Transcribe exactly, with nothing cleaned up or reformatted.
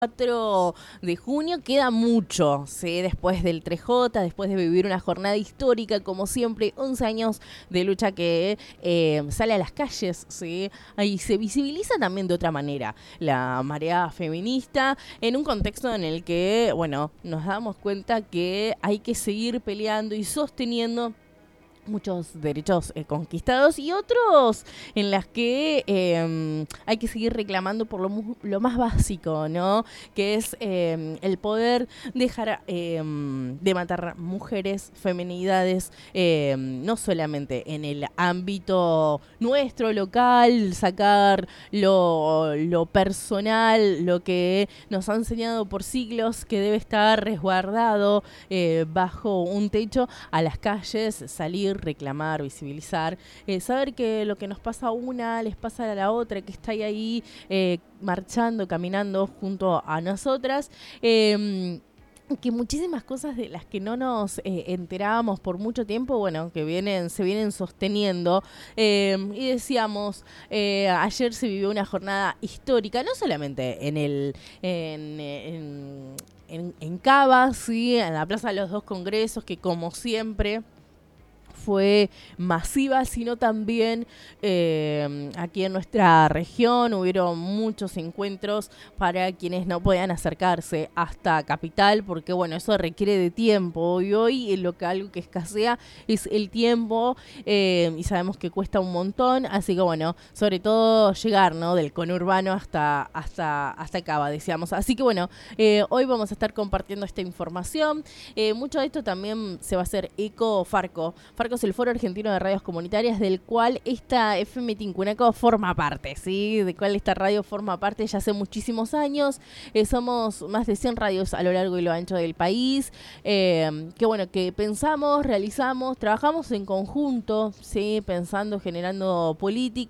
cuatro de junio queda mucho, ¿sí? Después del tres J, después de vivir una jornada histórica, como siempre, once años de lucha que eh, sale a las calles, ¿sí? Ahí se visibiliza también de otra manera la marea feminista en un contexto en el que, bueno, nos damos cuenta que hay que seguir peleando y sosteniendo muchos derechos eh, conquistados y otros en las que eh, hay que seguir reclamando por lo, mu- lo más básico, ¿no? Que es eh, el poder dejar eh, de matar mujeres, feminidades, eh, no solamente en el ámbito nuestro, local, sacar lo, lo personal, lo que nos ha enseñado por siglos que debe estar resguardado eh, bajo un techo, a las calles, salir, reclamar, visibilizar, eh, saber que lo que nos pasa a una les pasa a la otra, que está ahí eh, marchando, caminando junto a nosotras. Eh, que muchísimas cosas de las que no nos eh, enterábamos por mucho tiempo, bueno, que vienen, se vienen sosteniendo. Eh, y decíamos, eh, ayer se vivió una jornada histórica, no solamente en el, en, en, en, en Cava, ¿sí? En la Plaza de los Dos Congresos, que como siempre fue masiva, sino también eh, aquí en nuestra región hubieron muchos encuentros para quienes no podían acercarse hasta Capital, porque bueno, eso requiere de tiempo y hoy lo que algo que escasea es el tiempo eh, y sabemos que cuesta un montón, así que bueno, sobre todo llegar, ¿no? Del conurbano hasta, hasta, hasta Cava, decíamos. Así que bueno, eh, hoy vamos a estar compartiendo esta información. Eh, mucho de esto también se va a hacer eco Farco. Farco es el Foro Argentino de Radios Comunitarias, del cual esta F M Tincunaco forma parte, ¿sí? De cual esta radio forma parte ya hace muchísimos años. Eh, somos más de cien radios a lo largo y lo ancho del país. Eh, que bueno, que pensamos, realizamos, trabajamos en conjunto, ¿sí? Pensando, generando política.